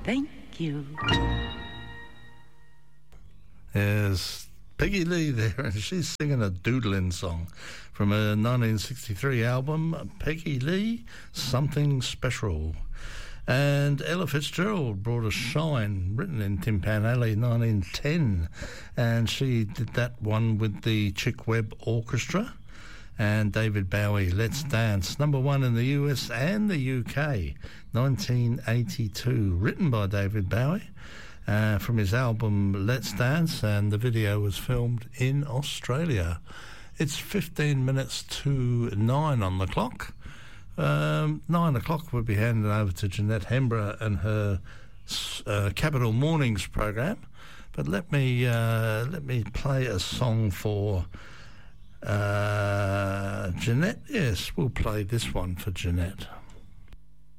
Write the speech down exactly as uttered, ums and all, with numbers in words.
Thank you. There's Peggy Lee there, and she's singing a doodling song from a nineteen sixty-three album, Peggy Lee, Something Special. And Ella Fitzgerald brought us Shine, written in Tin Pan Alley, nineteen ten, and she did that one with the Chick Webb Orchestra. And David Bowie, Let's Dance, number one in the U S and the U K, nineteen eighty-two, written by David Bowie. Uh, from his album Let's Dance, and the video was filmed in Australia. It's fifteen minutes to nine on the clock. Um, nine o'clock will be handed over to Jeanette Hembrough and her uh, Capital Mornings program. But let me uh, let me play a song for uh, Jeanette. Yes, we'll play this one for Jeanette.